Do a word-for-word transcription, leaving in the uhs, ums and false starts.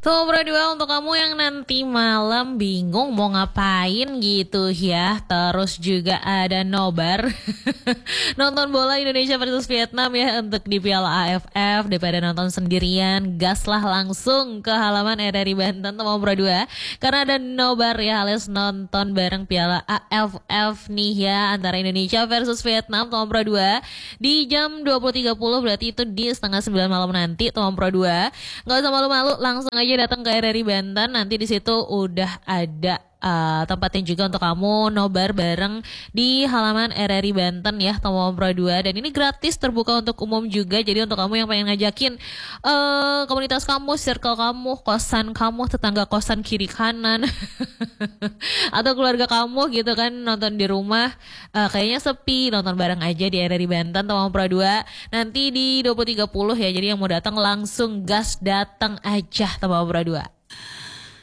Tuh Bro dua untuk kamu yang nanti malam bingung mau ngapain gitu ya. Terus juga ada nobar nonton bola Indonesia versus Vietnam ya untuk di Piala A F F. Daripada nonton sendirian, gaslah langsung ke halaman R R I Banten teman Bro dua. Karena ada nobar ya alias nonton bareng Piala A F F nih ya antara Indonesia versus Vietnam teman Bro dua. Di jam dua puluh tiga puluh berarti itu di setengah sembilan malam nanti teman Bro dua. Nggak usah malu-malu, langsung aja datang ke R R I Banten. Nanti di situ udah ada uh, tempatnya juga untuk kamu nobar bareng di halaman R R I Banten ya teman Pro dua. Dan ini gratis, terbuka untuk umum juga. Jadi untuk kamu yang pengen ngajakin uh, komunitas kamu, circle kamu, kosan kamu, tetangga kosan kiri kanan atau keluarga kamu gitu kan nonton di rumah, uh, kayaknya sepi, nonton bareng aja di R R I Banten teman Pro dua. Nanti di dua puluh tiga puluh ya. Jadi yang mau datang langsung gas datang aja teman Pro dua.